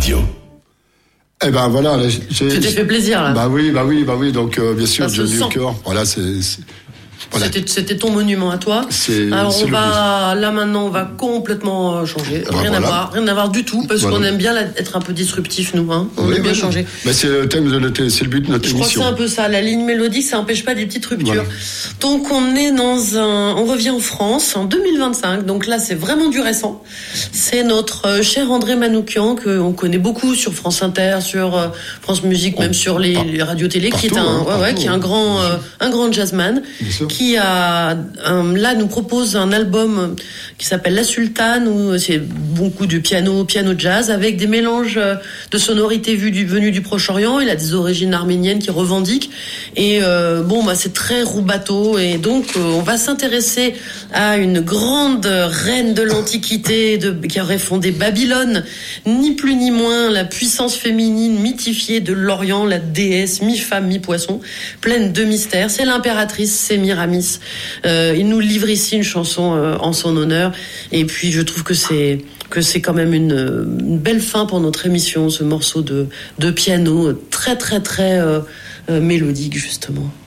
radio. Eh ben voilà, tu t'es fait plaisir là. Bah oui, donc bien sûr, Johnny Hooker, voilà, voilà. C'était ton monument à toi. Alors là maintenant on va complètement changer. Rien à voir du tout, parce qu'on aime bien être un peu disruptif nous, hein. On aime bien changer. Mais c'est le thème c'est le but de notre émission. Je crois que c'est un peu ça, la ligne mélodique, ça n'empêche pas des petites ruptures. Voilà. Donc on revient en France en 2025. Donc là c'est vraiment du récent. C'est notre cher André Manoukian, qu'on connaît beaucoup sur France Inter, sur France Musique, même sur les radios télé, qui est un grand jazzman, qui là nous propose un album qui s'appelle La Sultane, où c'est beaucoup du piano jazz, avec des mélanges de sonorités venues du Proche-Orient. Il a des origines arméniennes qui revendiquent, et c'est très roubateau, et donc on va s'intéresser à une grande reine de l'Antiquité qui aurait fondé Babylone, ni plus ni moins la puissance féminine mythifiée de l'Orient, la déesse mi-femme mi-poisson, pleine de mystères. C'est l'impératrice Sémiramis. Il nous livre ici une chanson en son honneur, et puis je trouve que c'est quand même une belle fin pour notre émission, ce morceau de piano très très très mélodique justement.